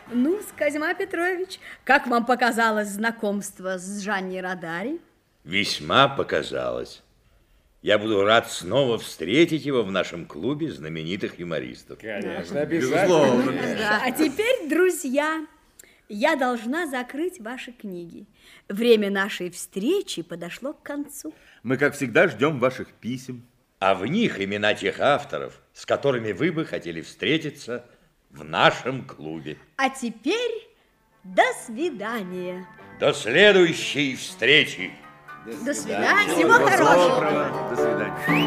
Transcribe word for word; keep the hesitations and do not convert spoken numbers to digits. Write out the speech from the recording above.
Ну, Козьма Петрович, как вам показалось знакомство с Жанни Родари? Весьма показалось. Я буду рад снова встретить его в нашем клубе знаменитых юмористов. Конечно, обязательно. Да. А теперь, друзья, я должна закрыть ваши книги. Время нашей встречи подошло к концу. Мы, как всегда, ждем ваших писем. А в них имена тех авторов, с которыми вы бы хотели встретиться в нашем клубе. А теперь до свидания. До следующей встречи. До свидания. Всего хорошего. До свидания.